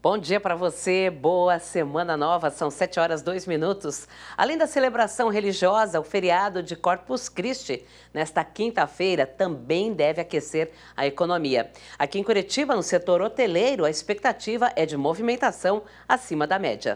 Bom dia para você, boa semana nova, são 7h02. Além da celebração religiosa, o feriado de Corpus Christi, nesta quinta-feira, também deve aquecer a economia. Aqui em Curitiba, no setor hoteleiro, a expectativa é de movimentação acima da média.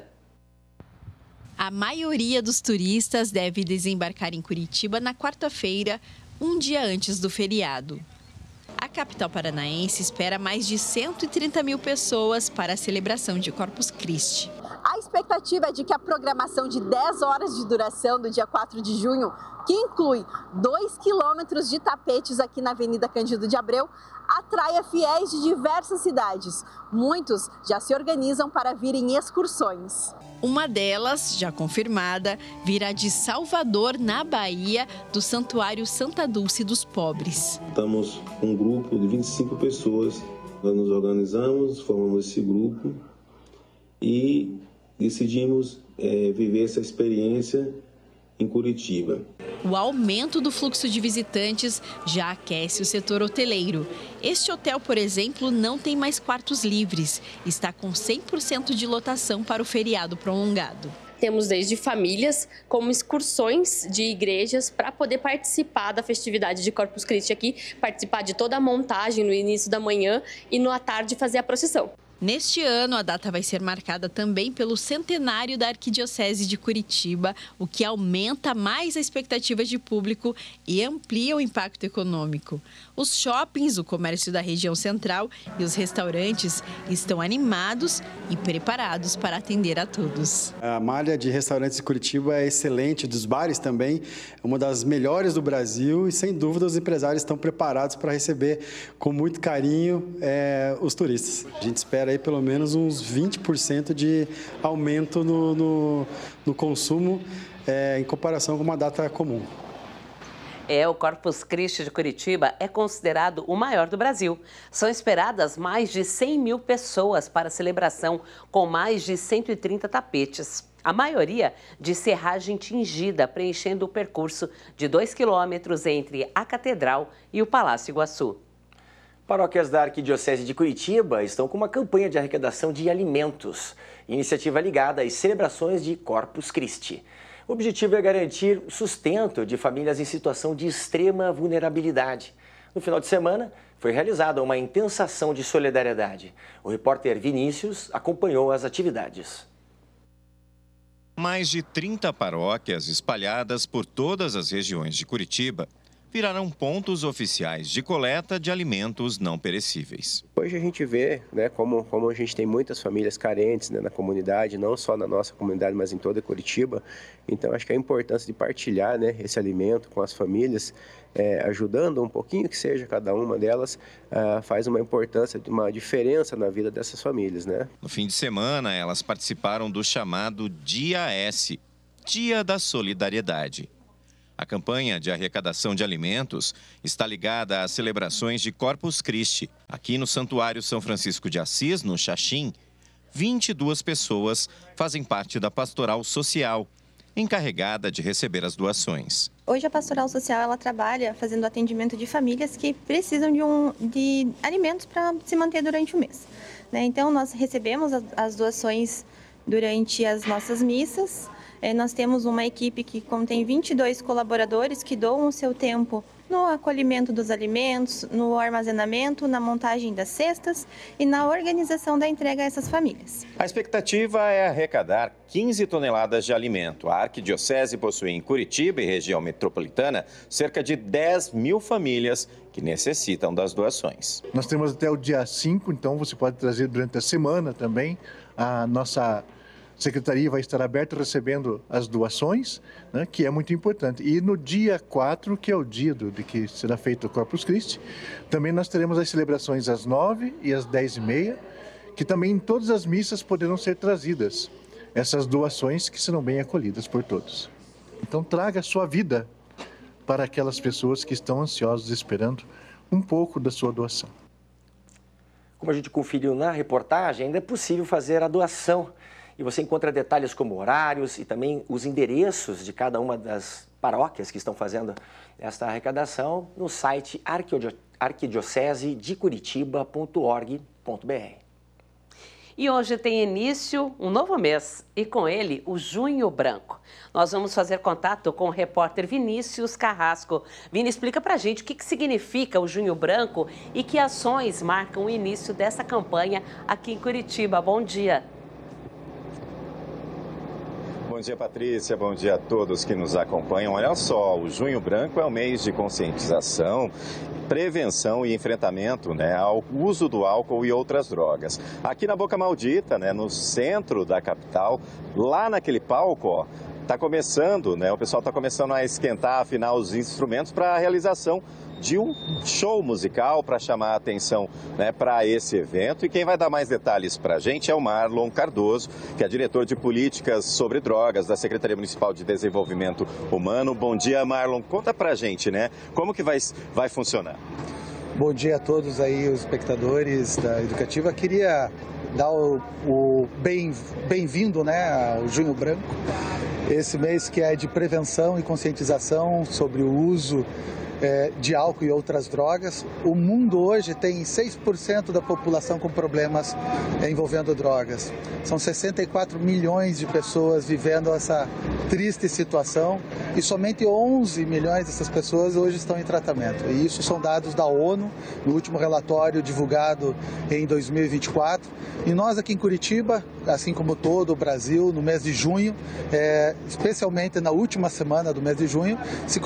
A maioria dos turistas deve desembarcar em Curitiba na quarta-feira, um dia antes do feriado. A capital paranaense espera mais de 130 mil pessoas para a celebração de Corpus Christi. A expectativa é de que a programação de 10 horas de duração do dia 4 de junho, que inclui 2 quilômetros de tapetes aqui na Avenida Cândido de Abreu, atraia fiéis de diversas cidades. Muitos já se organizam para vir em excursões. Uma delas, já confirmada, virá de Salvador, na Bahia, do Santuário Santa Dulce dos Pobres. Estamos com um grupo de 25 pessoas, nós nos organizamos, formamos esse grupo e decidimos viver essa experiência em Curitiba. O aumento do fluxo de visitantes já aquece o setor hoteleiro. Este hotel, por exemplo, não tem mais quartos livres. Está com 100% de lotação para o feriado prolongado. Temos desde famílias, como excursões de igrejas para poder participar da festividade de Corpus Christi aqui, participar de toda a montagem no início da manhã e à tarde fazer a procissão. Neste ano, a data vai ser marcada também pelo centenário da Arquidiocese de Curitiba, o que aumenta mais a expectativa de público e amplia o impacto econômico. Os shoppings, o comércio da região central e os restaurantes estão animados e preparados para atender a todos. A malha de restaurantes de Curitiba é excelente, dos bares também, é uma das melhores do Brasil e, sem dúvida, os empresários estão preparados para receber com muito carinho os turistas. A gente espera aí pelo menos uns 20% de aumento no consumo em comparação com uma data comum. O Corpus Christi de Curitiba é considerado o maior do Brasil. São esperadas mais de 100 mil pessoas para a celebração, com mais de 130 tapetes. A maioria de serragem tingida, preenchendo o percurso de 2 quilômetros entre a Catedral e o Palácio Iguaçu. Paróquias da Arquidiocese de Curitiba estão com uma campanha de arrecadação de alimentos, iniciativa ligada às celebrações de Corpus Christi. O objetivo é garantir o sustento de famílias em situação de extrema vulnerabilidade. No final de semana, foi realizada uma intensa ação de solidariedade. O repórter Vinícius acompanhou as atividades. Mais de 30 paróquias espalhadas por todas as regiões de Curitiba virarão pontos oficiais de coleta de alimentos não perecíveis. Hoje a gente vê, como a gente tem muitas famílias carentes, na comunidade, não só na nossa comunidade, mas em toda Curitiba. Então acho que a importância de partilhar, esse alimento com as famílias, ajudando um pouquinho que seja cada uma delas, faz uma importância, uma diferença na vida dessas famílias. No fim de semana, elas participaram do chamado Dia S, Dia da Solidariedade. A campanha de arrecadação de alimentos está ligada às celebrações de Corpus Christi. Aqui no Santuário São Francisco de Assis, no Xaxim, 22 pessoas fazem parte da Pastoral Social, encarregada de receber as doações. Hoje a Pastoral Social ela trabalha fazendo atendimento de famílias que precisam de alimentos para se manter durante o mês. Então nós recebemos as doações durante as nossas missas. Nós temos uma equipe que contém 22 colaboradores que doam o seu tempo no acolhimento dos alimentos, no armazenamento, na montagem das cestas e na organização da entrega a essas famílias. A expectativa é arrecadar 15 toneladas de alimento. A Arquidiocese possui em Curitiba e região metropolitana cerca de 10 mil famílias que necessitam das doações. Nós temos até o dia 5, então você pode trazer durante a semana também. A nossa secretaria vai estar aberta recebendo as doações, que é muito importante. E no dia 4, que é o dia de que será feito o Corpus Christi, também nós teremos as celebrações às 9 e às 10h30, que também em todas as missas poderão ser trazidas essas doações que serão bem acolhidas por todos. Então traga a sua vida para aquelas pessoas que estão ansiosas esperando um pouco da sua doação. Como a gente conferiu na reportagem, ainda é possível fazer a doação. E você encontra detalhes como horários e também os endereços de cada uma das paróquias que estão fazendo esta arrecadação no site arquidiocesedecuritiba.org.br. E hoje tem início um novo mês e com ele o Junho Branco. Nós vamos fazer contato com o repórter Vinícius Carrasco. Vini, explica pra gente o que significa o Junho Branco e que ações marcam o início dessa campanha aqui em Curitiba. Bom dia. Bom dia, Patrícia. Bom dia a todos que nos acompanham. Olha só, o Junho Branco é o mês de conscientização, prevenção e enfrentamento, ao uso do álcool e outras drogas. Aqui na Boca Maldita, no centro da capital, lá naquele palco, está começando, o pessoal está começando a esquentar, afinar os instrumentos para a realização de um show musical para chamar a atenção para esse evento. E quem vai dar mais detalhes para a gente é o Marlon Cardoso, que é diretor de políticas sobre drogas da Secretaria Municipal de Desenvolvimento Humano. Bom dia, Marlon. Conta para a gente, como que vai funcionar? Bom dia a todos aí, os espectadores da Educativa. Queria dar o bem-vindo, ao Junho Branco, esse mês que é de prevenção e conscientização sobre o uso de álcool e outras drogas. O mundo hoje tem 6% da população com problemas envolvendo drogas. São 64 milhões de pessoas vivendo essa triste situação e somente 11 milhões dessas pessoas hoje estão em tratamento. E isso são dados da ONU, no último relatório divulgado em 2024. E nós aqui em Curitiba, assim como todo o Brasil, no mês de junho, especialmente na última semana do mês de junho,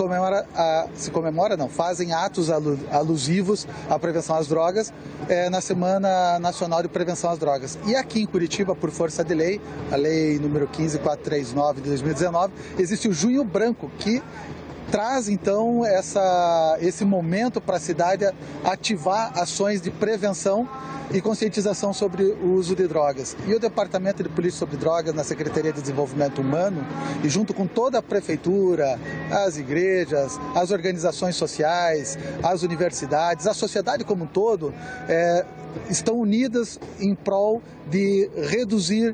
fazem atos alusivos à prevenção às drogas na Semana Nacional de Prevenção às Drogas. E aqui em Curitiba, por força de lei, a lei número 15439 de 2019, existe o Junho Branco, que traz então esse momento para a cidade ativar ações de prevenção e conscientização sobre o uso de drogas. E o Departamento de Polícia sobre Drogas na Secretaria de Desenvolvimento Humano, e junto com toda a prefeitura, as igrejas, as organizações sociais, as universidades, a sociedade como um todo, estão unidas em prol de reduzir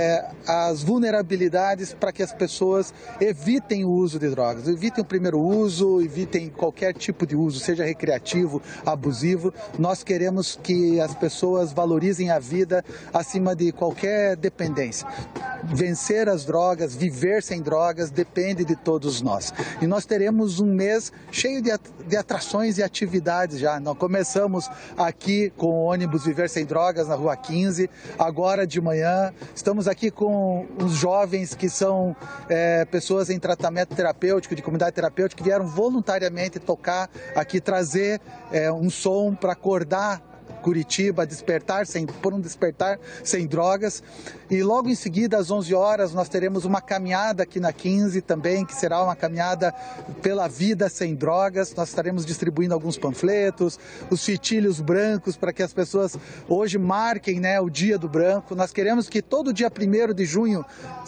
as vulnerabilidades para que as pessoas evitem o uso de drogas, evitem o primeiro uso, evitem qualquer tipo de uso, seja recreativo, abusivo. Nós queremos que as pessoas valorizem a vida acima de qualquer dependência. Vencer as drogas, viver sem drogas, depende de todos nós. E nós teremos um mês cheio de atrações e atividades já. Nós começamos aqui com o ônibus Viver Sem Drogas na Rua 15, agora de manhã. Estamos aqui com os jovens que são pessoas em tratamento terapêutico, de comunidade terapêutica, que vieram voluntariamente tocar aqui, trazer um som para acordar Curitiba, por um despertar sem drogas. E logo em seguida, às 11 horas, nós teremos uma caminhada aqui na 15 também, que será uma caminhada pela vida sem drogas. Nós estaremos distribuindo alguns panfletos, os fitilhos brancos, para que as pessoas hoje marquem o Dia do Branco. Nós queremos que todo dia 1º de junho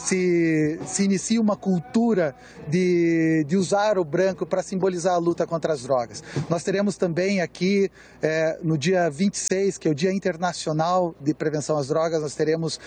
se inicie uma cultura de usar o branco para simbolizar a luta contra as drogas. Nós teremos também aqui, no dia 26, que é o Dia Internacional de Prevenção às Drogas, nós teremos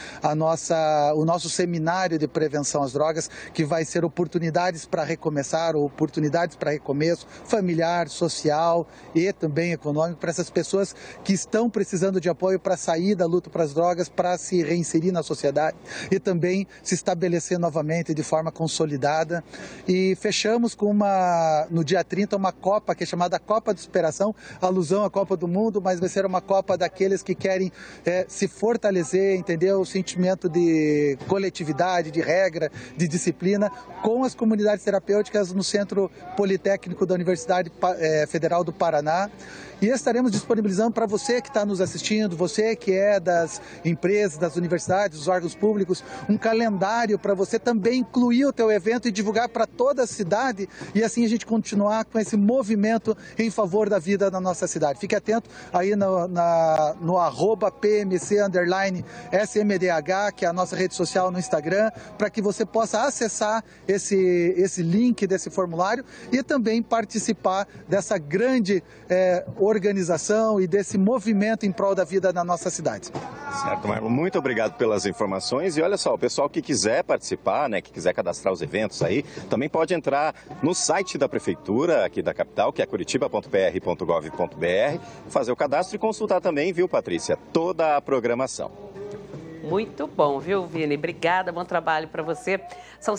o nosso seminário de prevenção às drogas, que vai ser oportunidades para recomeçar, oportunidades para recomeço familiar, social e também econômico, para essas pessoas que estão precisando de apoio para sair da luta para as drogas, para se reinserir na sociedade e também se estabelecer novamente de forma consolidada. E fechamos com no dia 30, uma Copa que é chamada Copa de Superação, alusão à Copa do Mundo, mas vai ser uma Copa daqueles que querem se fortalecer, entendeu? O sentimento de coletividade, de regra, de disciplina, com as comunidades terapêuticas no Centro Politécnico da Universidade Federal do Paraná. E estaremos disponibilizando para você que está nos assistindo, você que é das empresas, das universidades, dos órgãos públicos, um calendário para você também incluir o teu evento e divulgar para toda a cidade, e assim a gente continuar com esse movimento em favor da vida na nossa cidade. Fique atento aí no @PMC_SMDH, que é a nossa rede social no Instagram, para que você possa acessar esse link desse formulário e também participar dessa grande organização e desse movimento em prol da vida na nossa cidade. Certo, Marlon. Muito obrigado pelas informações. E olha só, o pessoal que quiser participar, que quiser cadastrar os eventos aí, também pode entrar no site da Prefeitura aqui da capital, que é curitiba.pr.gov.br, fazer o cadastro e consultar também, viu, Patrícia, toda a programação. Muito bom, viu, Vini? Obrigada, bom trabalho para você. São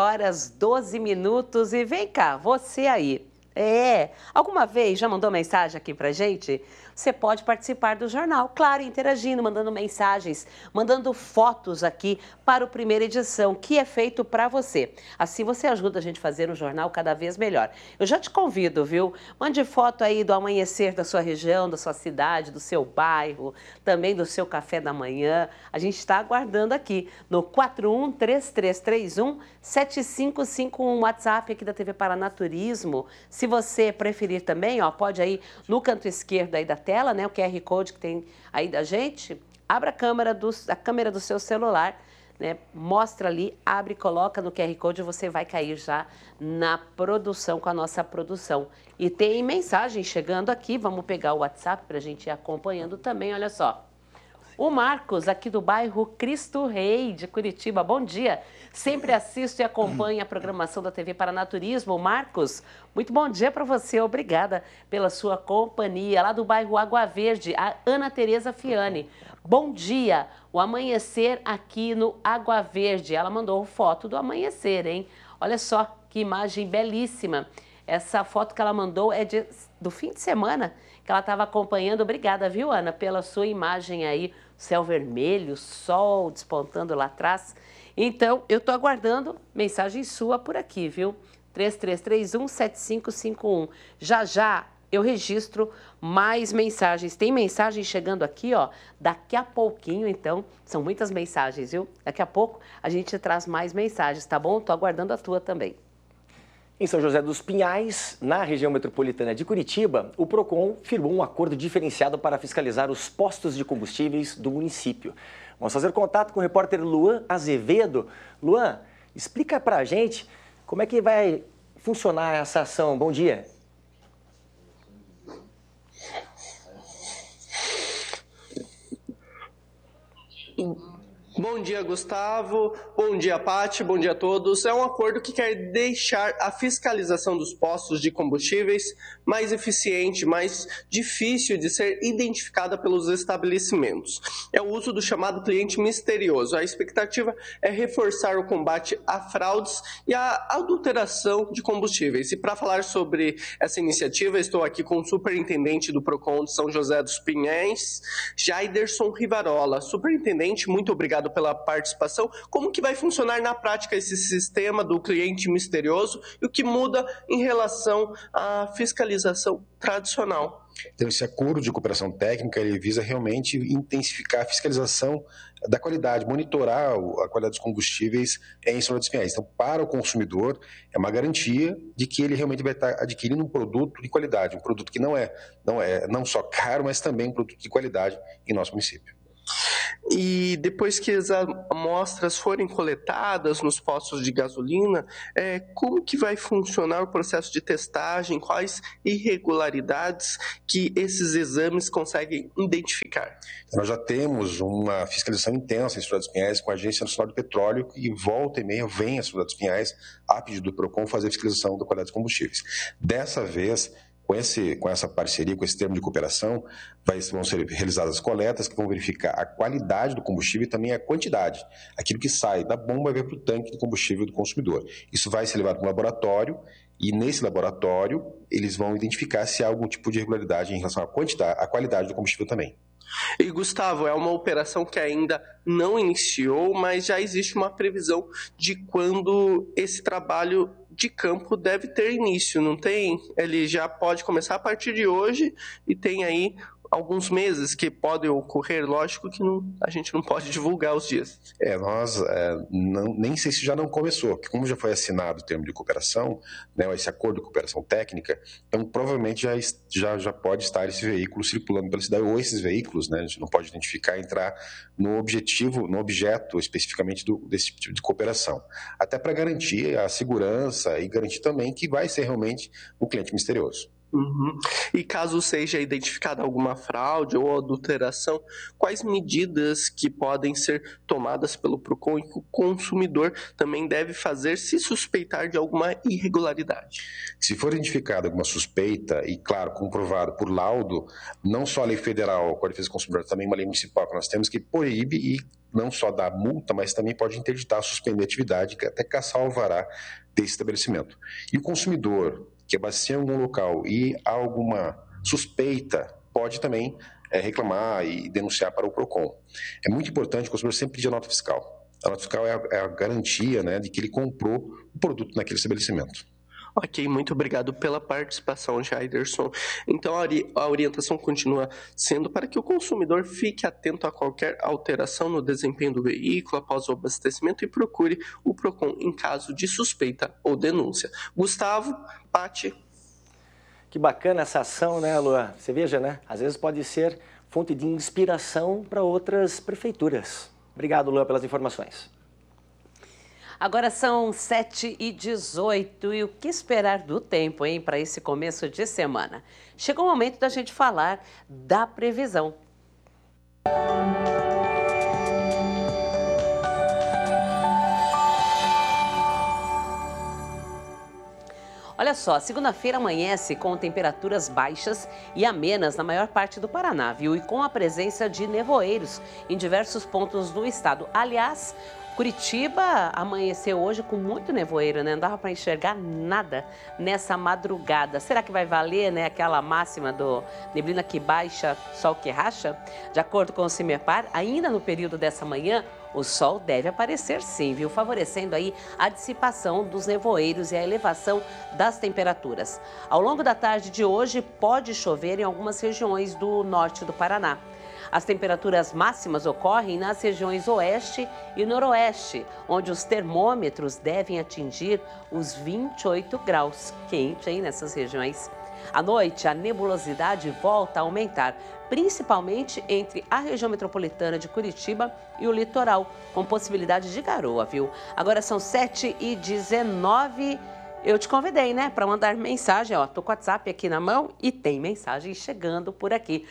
7h12 e vem cá, você aí. Alguma vez já mandou mensagem aqui pra gente? Você pode participar do jornal, claro, interagindo, mandando mensagens, mandando fotos aqui para o Primeira Edição, que é feito para você. Assim você ajuda a gente a fazer um jornal cada vez melhor. Eu já te convido, viu? Mande foto aí do amanhecer da sua região, da sua cidade, do seu bairro, também do seu café da manhã. A gente está aguardando aqui no 413331-7551, WhatsApp aqui da TV Paranaturismo. Se você preferir também, pode aí no canto esquerdo aí da tela, né, o QR Code que tem aí da gente, abra a câmera do seu celular, né, mostra ali, abre, coloca no QR Code e você vai cair já na produção, com a nossa produção. E tem mensagem chegando aqui, vamos pegar o WhatsApp para a gente ir acompanhando também, olha só. O Marcos, aqui do bairro Cristo Rei, de Curitiba. Bom dia. Sempre assisto e acompanho a programação da TV Paranaturismo. Marcos, muito bom dia para você. Obrigada pela sua companhia. Lá do bairro Água Verde, a Ana Tereza Fiani. Bom dia. O amanhecer aqui no Água Verde. Ela mandou foto do amanhecer, hein? Olha só que imagem belíssima. Essa foto que ela mandou é do fim de semana que ela estava acompanhando. Obrigada, viu, Ana, pela sua imagem aí. Céu vermelho, sol despontando lá atrás. Então, eu estou aguardando mensagem sua por aqui, viu? 3331-7551. Já eu registro mais mensagens. Tem mensagem chegando aqui, daqui a pouquinho, então. São muitas mensagens, viu? Daqui a pouco a gente traz mais mensagens, tá bom? Estou aguardando a tua também. Em São José dos Pinhais, na região metropolitana de Curitiba, o PROCON firmou um acordo diferenciado para fiscalizar os postos de combustíveis do município. Vamos fazer contato com o repórter Luan Azevedo. Luan, explica para a gente como é que vai funcionar essa ação. Bom dia. Bom dia, Gustavo. Bom dia, Paty. Bom dia a todos. É um acordo que quer deixar a fiscalização dos postos de combustíveis mais eficiente, mais difícil de ser identificada pelos estabelecimentos. É o uso do chamado cliente misterioso. A expectativa é reforçar o combate a fraudes e a adulteração de combustíveis. E para falar sobre essa iniciativa, estou aqui com o superintendente do PROCON de São José dos Pinhais, Jaiderson Rivarola. Superintendente, muito obrigado pela participação. Como que vai funcionar na prática esse sistema do cliente misterioso e o que muda em relação à fiscalização tradicional? Então, esse acordo de cooperação técnica, ele visa realmente intensificar a fiscalização da qualidade, monitorar a qualidade dos combustíveis em São José dos Pinhais. Então, para o consumidor, é uma garantia de que ele realmente vai estar adquirindo um produto de qualidade, um produto que não não só caro, mas também um produto de qualidade em nosso município. E depois que as amostras forem coletadas nos postos de gasolina, como que vai funcionar o processo de testagem? Quais irregularidades que esses exames conseguem identificar? Nós já temos uma fiscalização intensa em São José dos Pinhais com a Agência Nacional de Petróleo, que volta e meia vem a São José dos Pinhais, a pedido do PROCON, fazer a fiscalização da qualidade dos combustíveis. Dessa vez, com essa parceria, com esse termo de cooperação, vão ser realizadas coletas que vão verificar a qualidade do combustível e também a quantidade. Aquilo que sai da bomba vai para o tanque do combustível do consumidor. Isso vai ser levado para um laboratório e nesse laboratório eles vão identificar se há algum tipo de irregularidade em relação à qualidade do combustível também. E, Gustavo, é uma operação que ainda não iniciou, mas já existe uma previsão de quando esse trabalho de campo deve ter início, não tem? Ele já pode começar a partir de hoje e tem aí alguns meses que podem ocorrer, lógico que a gente não pode divulgar os dias. Nem sei se já não começou, porque como já foi assinado o termo de cooperação, né, esse acordo de cooperação técnica, então provavelmente já pode estar esse veículo circulando pela cidade, ou esses veículos, né, a gente não pode identificar, entrar no objeto especificamente desse tipo de cooperação. Até para garantir a segurança e garantir também que vai ser realmente o cliente misterioso. E caso seja identificada alguma fraude ou adulteração, quais medidas que podem ser tomadas pelo PROCON e que o consumidor também deve fazer se suspeitar de alguma irregularidade? Se for identificada alguma suspeita e, claro, comprovado por laudo, não só a lei federal, o Código de Defesa do Consumidor, também uma lei municipal que nós temos que proíbe e não só dá multa, mas também pode interditar, suspender a atividade, até caçar o alvará desse estabelecimento. E o consumidor que abastecer em algum local e há alguma suspeita, pode também reclamar e denunciar para o PROCON. É muito importante que o consumidor sempre pedir a nota fiscal. A nota fiscal é a garantia, né, de que ele comprou o produto naquele estabelecimento. Ok, muito obrigado pela participação, Jaiderson. Então, a orientação continua sendo para que o consumidor fique atento a qualquer alteração no desempenho do veículo após o abastecimento e procure o PROCON em caso de suspeita ou denúncia. Gustavo, Pati. Que bacana essa ação, né, Luan? Você veja, né? Às vezes pode ser fonte de inspiração para outras prefeituras. Obrigado, Luan, pelas informações. Agora são 7h18 e o que esperar do tempo, hein, para esse começo de semana? Chegou o momento da gente falar da previsão. Olha só, segunda-feira amanhece com temperaturas baixas e amenas na maior parte do Paraná, viu? E com a presença de nevoeiros em diversos pontos do estado. Aliás, Curitiba amanheceu hoje com muito nevoeiro, né? Não dava para enxergar nada nessa madrugada. Será que vai valer, né, aquela máxima do neblina que baixa, sol que racha? De acordo com o CIMEPAR, ainda no período dessa manhã, o sol deve aparecer sim, viu? Favorecendo aí a dissipação dos nevoeiros e a elevação das temperaturas. Ao longo da tarde de hoje, pode chover em algumas regiões do norte do Paraná. As temperaturas máximas ocorrem nas regiões oeste e noroeste, onde os termômetros devem atingir os 28 graus. Quente, hein, nessas regiões. À noite, a nebulosidade volta a aumentar, principalmente entre a região metropolitana de Curitiba e o litoral, com possibilidade de garoa, viu? Agora são 7h19. Eu te convidei, né, para mandar mensagem, ó, tô com o WhatsApp aqui na mão e tem mensagem chegando por aqui.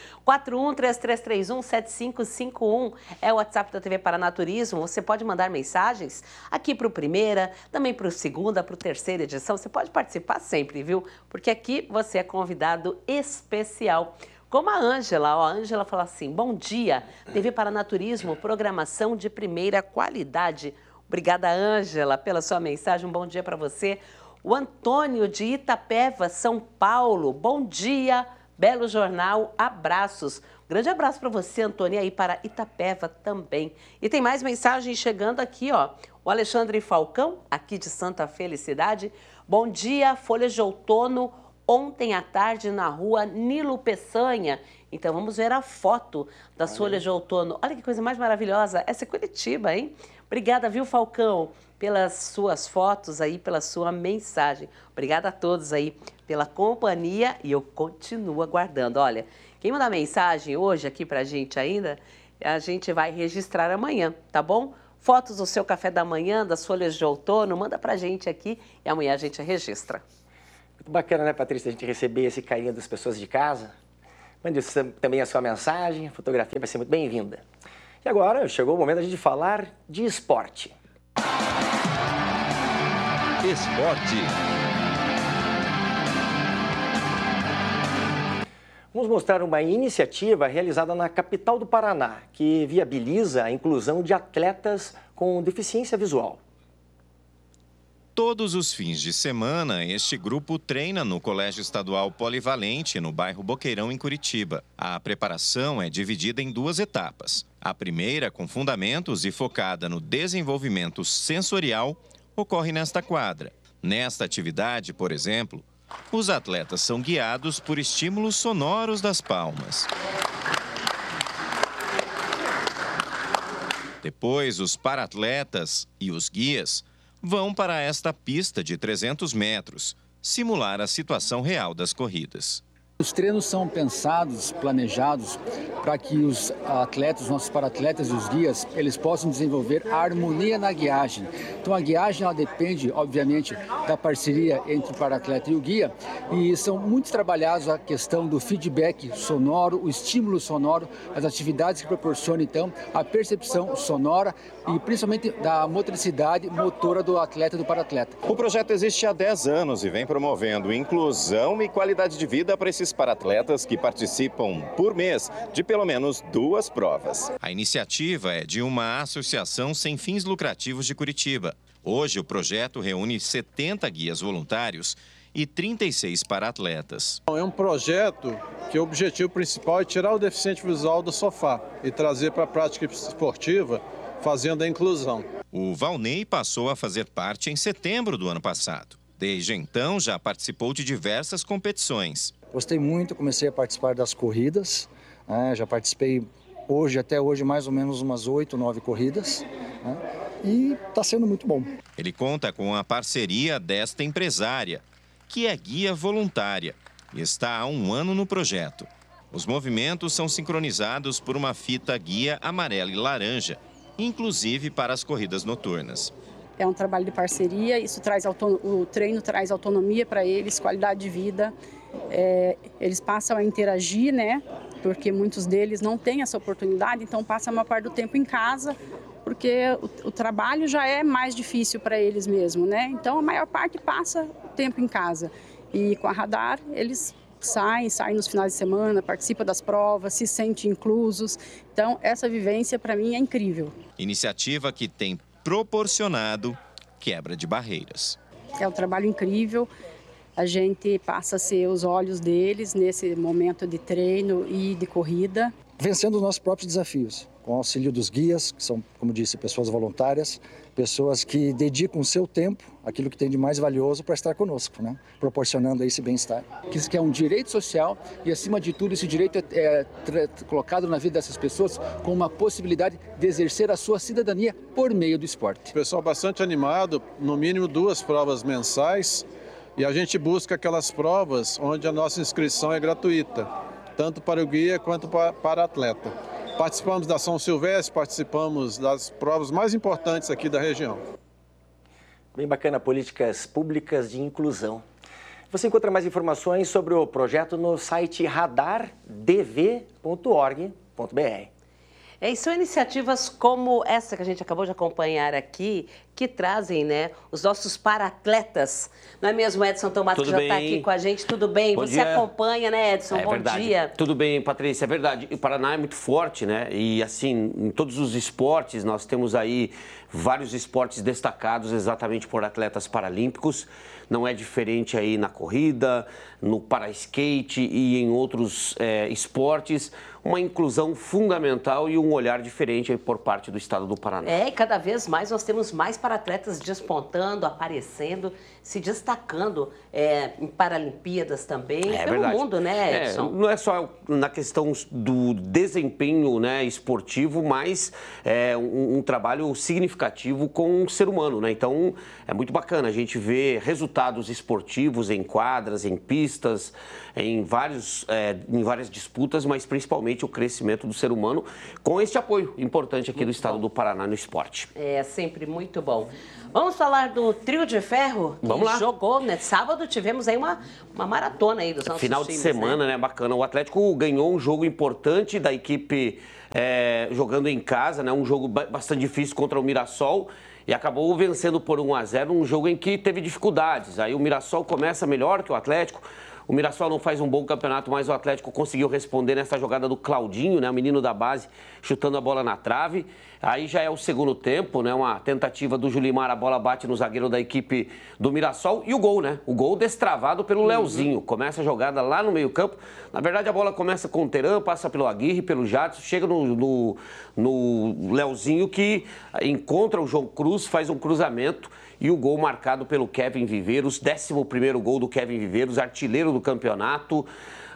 4133317551 é o WhatsApp da TV Paraná Turismo. Você pode mandar mensagens aqui para o Primeira, também para o Segunda, para o Terceira edição. Você pode participar sempre, viu? Porque aqui você é convidado especial. Como a Ângela, ó, a Ângela fala assim: bom dia, TV Paraná Turismo, programação de primeira qualidade. Obrigada, Ângela, pela sua mensagem. Um bom dia para você. O Antônio de Itapeva, São Paulo. Bom dia, belo jornal, abraços. Grande abraço para você, Antônio, aí para Itapeva também. E tem mais mensagens chegando aqui, ó. O Alexandre Falcão, aqui de Santa Felicidade. Bom dia, folhas de outono, ontem à tarde na rua Nilo Peçanha. Então vamos ver a foto das folhas de outono. Olha que coisa mais maravilhosa. Essa é Curitiba, hein? Obrigada, viu, Falcão, pelas suas fotos aí, pela sua mensagem. Obrigada a todos aí pela companhia e eu continuo aguardando. Olha, quem mandar mensagem hoje aqui pra gente ainda, a gente vai registrar amanhã, tá bom? Fotos do seu café da manhã, das folhas de outono, manda pra gente aqui e amanhã a gente registra. Muito bacana, né, Patrícia, a gente receber esse carinho das pessoas de casa. Mande também a sua mensagem, a fotografia vai ser muito bem-vinda. E agora chegou o momento da gente falar de esporte. Esporte. Vamos mostrar uma iniciativa realizada na capital do Paraná, que viabiliza a inclusão de atletas com deficiência visual. Todos os fins de semana, este grupo treina no Colégio Estadual Polivalente, no bairro Boqueirão, em Curitiba. A preparação é dividida em duas etapas. A primeira, com fundamentos e focada no desenvolvimento sensorial, ocorre nesta quadra. Nesta atividade, por exemplo, os atletas são guiados por estímulos sonoros das palmas. Depois, os para-atletas e os guias vão para esta pista de 300 metros, simular a situação real das corridas. Os treinos são pensados, planejados, para que os atletas, os nossos para-atletas e os guias, eles possam desenvolver a harmonia na guiagem. Então a guiagem ela depende, obviamente, da parceria entre o para-atleta e o guia, e são muito trabalhados a questão do feedback sonoro, o estímulo sonoro, as atividades que proporcionam, então, a percepção sonora e principalmente da motricidade motora do atleta e do para-atleta. O projeto existe há 10 anos e vem promovendo inclusão e qualidade de vida para esses para-atletas que participam por mês de pelo menos 2 provas. A iniciativa é de uma associação sem fins lucrativos de Curitiba. Hoje, o projeto reúne 70 guias voluntários e 36 para-atletas. É um projeto que o objetivo principal é tirar o deficiente visual do sofá e trazer para a prática esportiva, fazendo a inclusão. O Valnei passou a fazer parte em setembro do ano passado. Desde então, já participou de diversas competições. Gostei muito, comecei a participar das corridas, já participei até hoje mais ou menos umas 8, 9 corridas, e está sendo muito bom. Ele conta com a parceria desta empresária, que é guia voluntária e está há 1 ano no projeto. Os movimentos são sincronizados por uma fita guia amarela e laranja, inclusive para as corridas noturnas. É um trabalho de parceria, isso o treino traz autonomia para eles, qualidade de vida. Eles passam a interagir, né? Porque muitos deles não têm essa oportunidade, então passam a maior parte do tempo em casa, porque o trabalho já é mais difícil para eles mesmo, né? Então a maior parte passa o tempo em casa. E com a Radar, eles saem nos finais de semana, participam das provas, se sentem inclusos. Então essa vivência para mim é incrível. Iniciativa que tem proporcionado quebra de barreiras. É um trabalho incrível. A gente passa a ser os olhos deles nesse momento de treino e de corrida. Vencendo os nossos próprios desafios, com o auxílio dos guias, que são, como disse, pessoas voluntárias, pessoas que dedicam o seu tempo, aquilo que tem de mais valioso, para estar conosco, né? Proporcionando esse bem-estar. Que é um direito social e, acima de tudo, esse direito é colocado na vida dessas pessoas com uma possibilidade de exercer a sua cidadania por meio do esporte. Pessoal bastante animado, no mínimo 2 provas mensais. E a gente busca aquelas provas onde a nossa inscrição é gratuita, tanto para o guia quanto para o atleta. Participamos da São Silvestre, participamos das provas mais importantes aqui da região. Bem bacana, políticas públicas de inclusão. Você encontra mais informações sobre o projeto no site radardv.org.br. São iniciativas como essa que a gente acabou de acompanhar aqui, que trazem, né, os nossos para-atletas. Não é mesmo, Edson Tomás, que já está aqui com a gente? Tudo bem? Você acompanha, né, Edson? Bom dia. Tudo bem, Patrícia, é verdade. O Paraná é muito forte, né? E assim, em todos os esportes, nós temos aí vários esportes destacados exatamente por atletas paralímpicos. Não é diferente aí na corrida, no para-skate e em outros esportes. Uma inclusão fundamental e um olhar diferente aí por parte do estado do Paraná. E cada vez mais nós temos mais para-atletas despontando, aparecendo, se destacando em Paralimpíadas também, pelo verdade. Mundo, né, Edson? Não é só na questão do desempenho, né, esportivo, mas um trabalho significativo com o ser humano, né? Então, é muito bacana a gente ver resultados esportivos em quadras, em pistas, em várias disputas, mas principalmente o crescimento do ser humano com este apoio importante aqui do estado do Paraná no esporte. É sempre muito bom. Vamos falar do trio de ferro que Vamos lá. Jogou, né? Sábado tivemos aí uma maratona aí dos nossos Final times, de semana, né? Bacana. O Atlético ganhou um jogo importante da equipe jogando em casa, né? Um jogo bastante difícil contra o Mirassol. E acabou vencendo por 1-0 um jogo em que teve dificuldades. Aí o Mirassol começa melhor que o Atlético. O Mirassol não faz um bom campeonato, mas o Atlético conseguiu responder nessa jogada do Claudinho, né, o menino da base, chutando a bola na trave. Aí já é o segundo tempo, né, uma tentativa do Julimar, a bola bate no zagueiro da equipe do Mirassol e o gol, né? O gol destravado pelo Leozinho. Começa a jogada lá no meio-campo. Na verdade, a bola começa com o Teran, passa pelo Aguirre, pelo Jadson, chega no Leozinho, que encontra o João Cruz, faz um cruzamento. E o gol marcado pelo Kevin Viveiros, 11º gol do Kevin Viveiros, artilheiro do campeonato.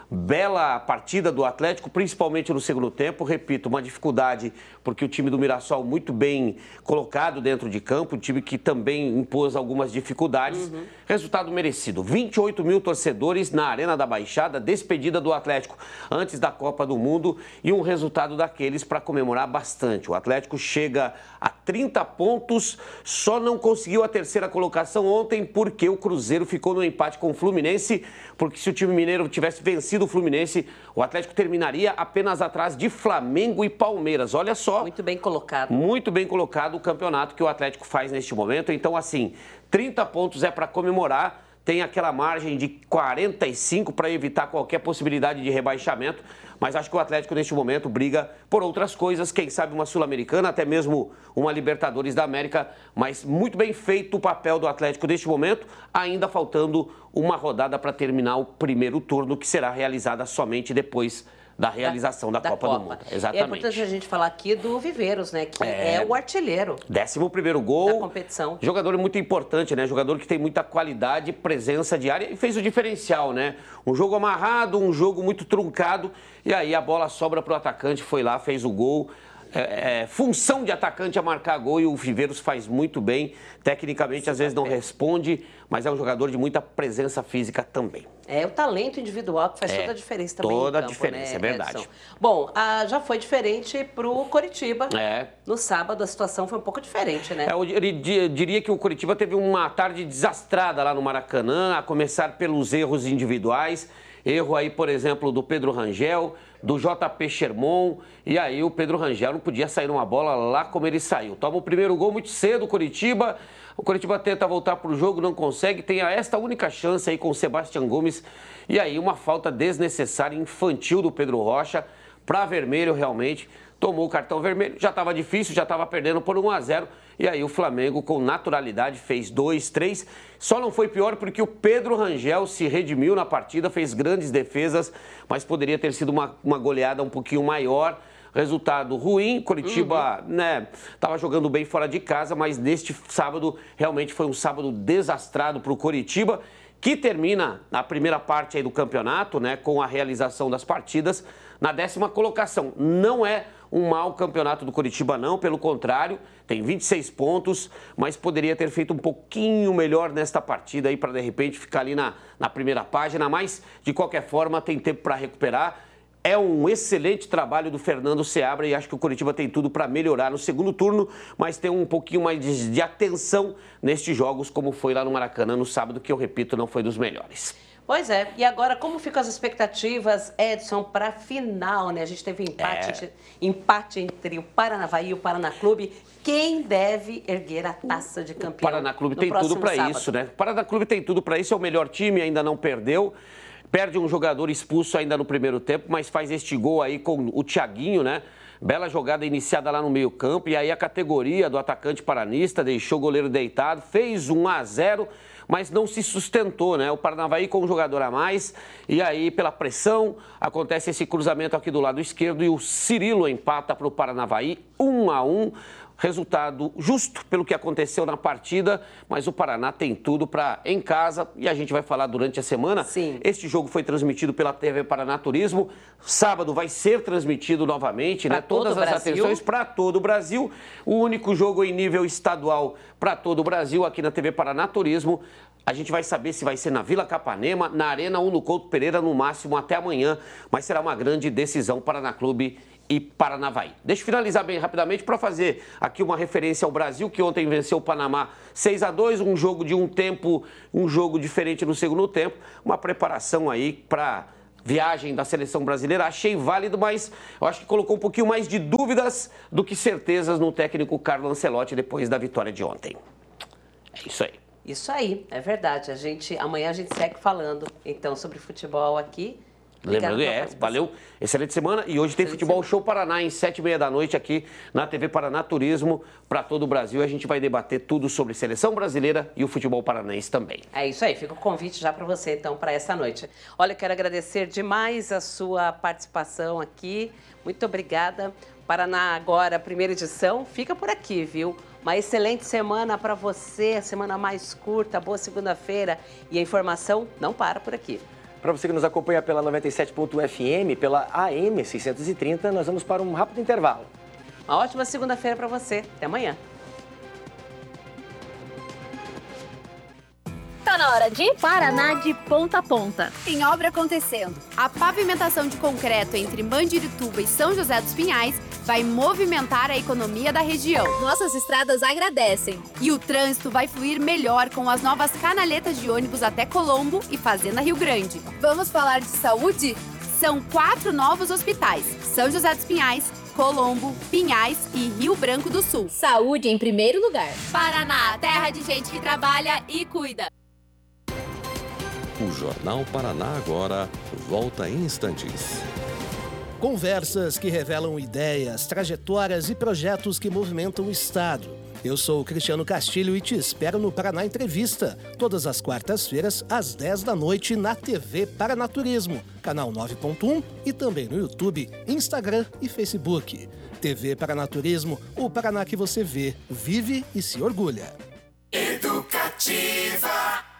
Bela partida do Atlético, principalmente no segundo tempo. Repito, uma dificuldade porque o time do Mirassol muito bem colocado dentro de campo, um time que também impôs algumas dificuldades. Resultado merecido. 28 mil torcedores na Arena da Baixada, despedida do Atlético antes da Copa do Mundo e um resultado daqueles para comemorar bastante. O Atlético chega a 30 pontos, só não conseguiu a terceira colocação ontem porque o Cruzeiro ficou no empate com o Fluminense, porque se o time mineiro tivesse vencido o Fluminense, o Atlético terminaria apenas atrás de Flamengo e Palmeiras. Olha só. Muito bem colocado. Muito bem colocado o campeonato que o Atlético faz neste momento. Então, assim, 30 pontos é para comemorar. Tem aquela margem de 45 para evitar qualquer possibilidade de rebaixamento. Mas acho que o Atlético, neste momento, briga por outras coisas. Quem sabe uma Sul-Americana, até mesmo uma Libertadores da América. Mas muito bem feito o papel do Atlético neste momento. Ainda faltando uma rodada para terminar o primeiro turno, que será realizada somente depois da realização da Copa do Mundo. Exatamente. É importante a gente falar aqui do Viveiros, né? Que é o artilheiro. 11º gol. Da competição. Jogador muito importante, né? Jogador que tem muita qualidade, presença diária e fez o diferencial, né? Um jogo amarrado, um jogo muito truncado. E aí a bola sobra para o atacante, foi lá, fez o gol. Função de atacante a marcar gol e o Viveiros faz muito bem. Tecnicamente, às vezes não responde, mas é um jogador de muita presença física também. É o talento individual que faz toda a diferença também. Toda em campo, a diferença, né, é verdade. Edson? Bom, já foi diferente pro Coritiba. É. No sábado a situação foi um pouco diferente, né? Eu diria que o Coritiba teve uma tarde desastrada lá no Maracanã, a começar pelos erros individuais. Erro aí, por exemplo, do Pedro Rangel, do JP Sherman, e aí o Pedro Rangel não podia sair numa bola lá como ele saiu. Toma o primeiro gol muito cedo, o Coritiba tenta voltar para o jogo, não consegue, tem esta única chance aí com o Sebastião Gomes, e aí uma falta desnecessária, infantil do Pedro Rocha, para vermelho realmente, tomou o cartão vermelho, já estava difícil, já estava perdendo por 1-0, e aí o Flamengo com naturalidade fez 2-3, só não foi pior porque o Pedro Rangel se redimiu na partida, fez grandes defesas, mas poderia ter sido uma goleada um pouquinho maior. Resultado ruim, Coritiba, estava jogando bem fora de casa, mas neste sábado realmente foi um sábado desastrado para o Coritiba, que termina a primeira parte aí do campeonato, né, com a realização das partidas, na 10ª colocação. Não é um mau campeonato do Coritiba, não, pelo contrário, tem 26 pontos, mas poderia ter feito um pouquinho melhor nesta partida aí para de repente ficar ali na primeira página, mas de qualquer forma tem tempo para recuperar. É um excelente trabalho do Fernando Seabra e acho que o Coritiba tem tudo para melhorar no segundo turno, mas tem um pouquinho mais de atenção nestes jogos, como foi lá no Maracanã no sábado, que eu repito, não foi dos melhores. Pois é, e agora como ficam as expectativas, Edson, para a final, né? A gente teve empate entre o Paranavaí e o Paraná Clube. Quem deve erguer a taça de campeão? O Paraná Clube tem tudo para isso, né? O Paraná Clube tem tudo para isso, é o melhor time, ainda não perdeu. Perde um jogador expulso ainda no primeiro tempo, mas faz este gol aí com o Thiaguinho, né? Bela jogada iniciada lá no meio-campo. E aí a categoria do atacante paranista deixou o goleiro deitado, fez 1-0, mas não se sustentou, né? O Paranavaí com um jogador a mais. E aí, pela pressão, acontece esse cruzamento aqui do lado esquerdo e o Cirilo empata para o Paranavaí 1-1. Resultado justo pelo que aconteceu na partida, mas o Paraná tem tudo para em casa, e a gente vai falar durante a semana. Sim. Este jogo foi transmitido pela TV Paraná Turismo, sábado vai ser transmitido novamente, né? Todas as atenções para todo o Brasil. O único jogo em nível estadual para todo o Brasil aqui na TV Paraná Turismo. A gente vai saber se vai ser na Vila Capanema, na Arena ou no Couto Pereira, no máximo até amanhã, mas será uma grande decisão Paraná Clube e Paranavaí. Deixa eu finalizar bem rapidamente para fazer aqui uma referência ao Brasil, que ontem venceu o Panamá 6-2, um jogo de um tempo, um jogo diferente no segundo tempo, uma preparação aí para viagem da seleção brasileira. Achei válido, mas eu acho que colocou um pouquinho mais de dúvidas do que certezas no técnico Carlo Ancelotti depois da vitória de ontem. É isso aí. Isso aí, é verdade. Amanhã a gente segue falando, então, sobre futebol aqui. Lembrando, valeu, excelente semana. E hoje tem Futebol Show Paraná, em 7h30 da noite, aqui na TV Paraná Turismo, para todo o Brasil. A gente vai debater tudo sobre seleção brasileira e o futebol paranaense também. É isso aí, fica o convite já para você, então, para essa noite. Olha, eu quero agradecer demais a sua participação aqui. Muito obrigada. Paraná agora, primeira edição, fica por aqui, viu? Uma excelente semana para você, a semana mais curta, boa segunda-feira. E a informação não para por aqui. Para você que nos acompanha pela 97.fm, pela AM 630, nós vamos para um rápido intervalo. Uma ótima segunda-feira para você. Até amanhã. Tá na hora de Paraná de ponta a ponta. Tem obra acontecendo. A pavimentação de concreto entre Mandirituba e São José dos Pinhais vai movimentar a economia da região. Nossas estradas agradecem. E o trânsito vai fluir melhor com as novas canaletas de ônibus até Colombo e Fazenda Rio Grande. Vamos falar de saúde? São 4 novos hospitais: São José dos Pinhais, Colombo, Pinhais e Rio Branco do Sul. Saúde em primeiro lugar. Paraná, terra de gente que trabalha e cuida. O Jornal Paraná agora volta em instantes. Conversas que revelam ideias, trajetórias e projetos que movimentam o Estado. Eu sou o Cristiano Castilho e te espero no Paraná Entrevista, todas as quartas-feiras, às 10 da noite, na TV Paranaturismo, canal 9.1 e também no YouTube, Instagram e Facebook. TV Paranaturismo, o Paraná que você vê, vive e se orgulha. Educativa.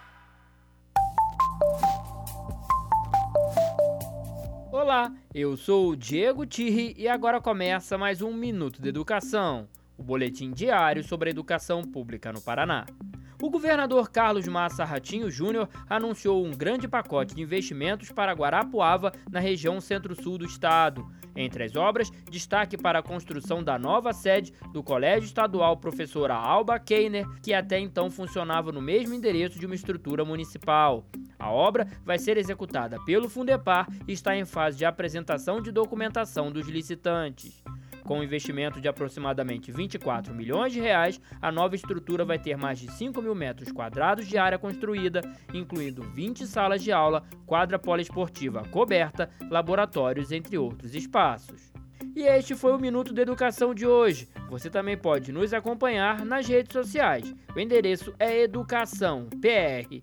Olá, eu sou o Diego Tirri e agora começa mais um Minuto de Educação, o boletim diário sobre a educação pública no Paraná. O governador Carlos Massa Ratinho Júnior anunciou um grande pacote de investimentos para Guarapuava, na região centro-sul do estado. Entre as obras, destaque para a construção da nova sede do Colégio Estadual Professora Alba Keiner, que até então funcionava no mesmo endereço de uma estrutura municipal. A obra vai ser executada pelo Fundepar e está em fase de apresentação de documentação dos licitantes. Com um investimento de aproximadamente R$ 24 milhões, a nova estrutura vai ter mais de 5 mil metros quadrados de área construída, incluindo 20 salas de aula, quadra poliesportiva coberta, laboratórios, entre outros espaços. E este foi o Minuto da Educação de hoje. Você também pode nos acompanhar nas redes sociais. O endereço é Educação PR.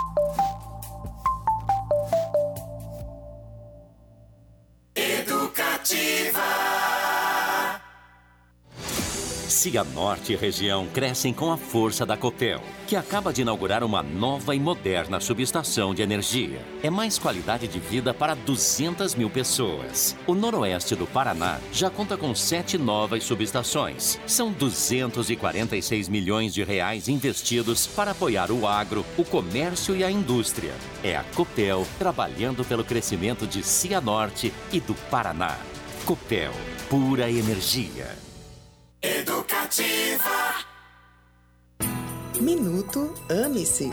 Educativa. Cianorte e região crescem com a força da Copel, que acaba de inaugurar uma nova e moderna subestação de energia. É mais qualidade de vida para 200 mil pessoas. O noroeste do Paraná já conta com 7 novas subestações. São 246 milhões de reais investidos para apoiar o agro, o comércio e a indústria. É a Copel trabalhando pelo crescimento de Cianorte e do Paraná. Copel, pura energia. Educativa. Minuto Ame-se.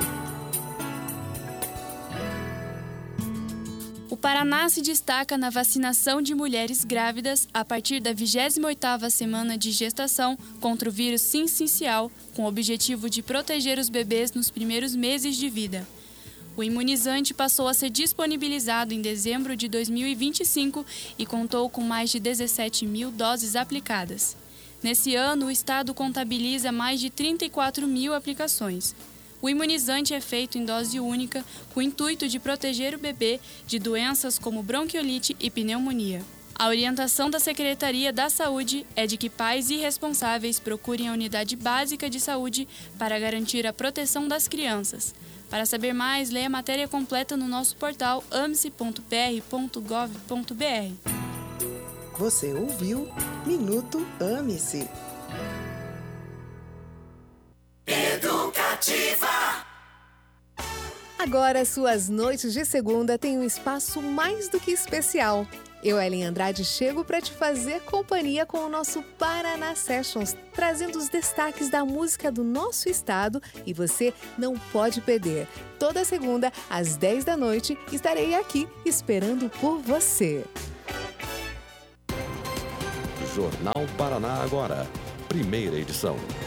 O Paraná se destaca na vacinação de mulheres grávidas a partir da 28ª semana de gestação contra o vírus sincicial, com o objetivo de proteger os bebês nos primeiros meses de vida. O imunizante passou a ser disponibilizado em dezembro de 2025 e contou com mais de 17 mil doses aplicadas. Nesse ano, o estado contabiliza mais de 34 mil aplicações. O imunizante é feito em dose única, com o intuito de proteger o bebê de doenças como bronquiolite e pneumonia. A orientação da Secretaria da Saúde é de que pais irresponsáveis procurem a unidade básica de saúde para garantir a proteção das crianças. Para saber mais, leia a matéria completa no nosso portal amse.pr.gov.br. Você ouviu Minuto Ame-se. Educativa. Agora, suas noites de segunda têm um espaço mais do que especial. Eu, Ellen Andrade, chego para te fazer companhia com o nosso Paraná Sessions, trazendo os destaques da música do nosso estado e você não pode perder. Toda segunda, às 10 da noite, estarei aqui esperando por você. Jornal Paraná agora, primeira edição.